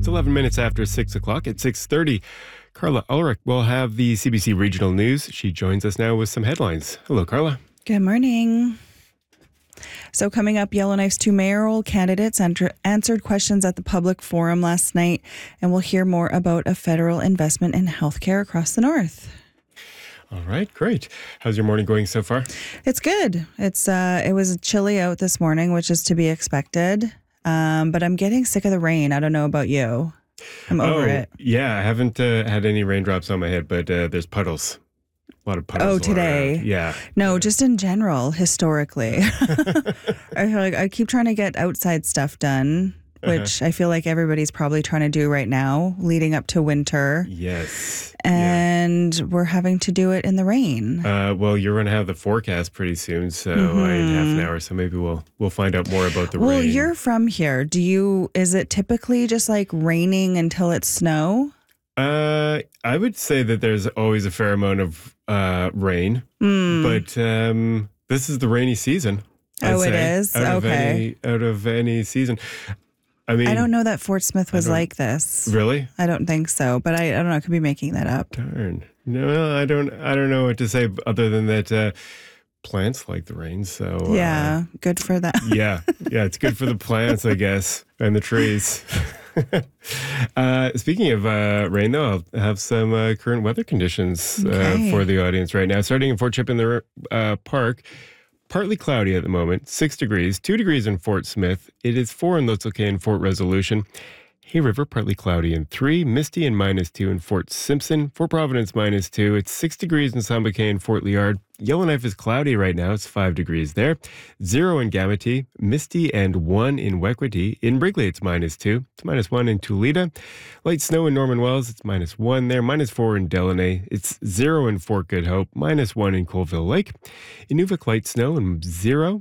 It's 11 minutes after 6 o'clock. At 6:30, Carla Ulrich will have the CBC Regional News. She joins us now with some headlines. Hello, Carla. Good morning. So coming up, Yellowknife's two mayoral candidates answered questions at the public forum last night, and we'll hear more about a federal investment in healthcare across the north. All right, great. How's your morning going so far? It's good. It was chilly out this morning, which is to be expected. But I'm getting sick of the rain. I don't know about you. I'm over it. Yeah, I haven't had any raindrops on my head, but there's puddles. A lot of puddles. Oh, today? Yeah. No, just in general, historically. I feel like I keep trying to get outside stuff done, which I feel like everybody's probably trying to do right now, leading up to winter. Yes. And we're having to do it in the rain. Well, you're going to have the forecast pretty soon, so in half an hour. So maybe we'll find out more about the rain. Well, you're from here. Is it typically just like raining until it's snow? I would say that there's always a fair amount of rain, but this is the rainy season. It is? Okay. Out of any season. I mean, I don't know that Fort Smith was like this. Really? I don't think so, but I don't know. I could be making that up. Darn. No, I don't know what to say other than that plants like the rain. So yeah, good for them. yeah, it's good for the plants, I guess, and the trees. Speaking of rain, though, I'll have some current weather conditions for the audience right now. Starting in Fort Chippenham Park. Partly cloudy at the moment, 6 degrees, 2 degrees in Fort Smith. It is 4 in Little Cay and Fort Resolution. Hay River, partly cloudy and 3, misty and -2 in Fort Simpson. Fort Providence, -2. It's 6 degrees in Samba Cay and Fort Liard. Yellowknife is cloudy right now. It's 5 degrees there. 0 in Gamity, misty and 1 in Wequity. In Wrigley, it's -2. It's -1 in Tulita. Light snow in Norman Wells. It's -1 there. -4 in Delaney. It's 0 in Fort Good Hope. -1 in Colville Lake. In Nuvik, light snow and 0.